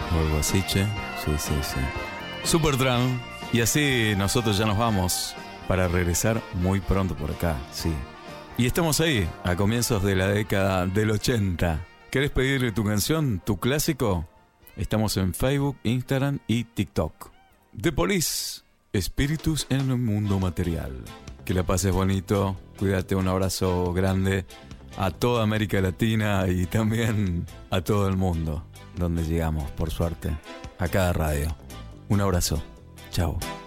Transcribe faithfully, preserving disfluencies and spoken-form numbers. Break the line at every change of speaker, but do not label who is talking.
o algo así, che. Sí, sí, sí. Supertramp. Y así nosotros ya nos vamos para regresar muy pronto por acá, sí. Y estamos ahí, a comienzos de la década del ochenta. ¿Querés pedirle tu canción, tu clásico? Estamos en Facebook, Instagram y TikTok. The Police, espíritus en el mundo material. Que la pases bonito, cuídate, un abrazo grande a toda América Latina y también a todo el mundo, donde llegamos, por suerte, a cada radio. Un abrazo, chao.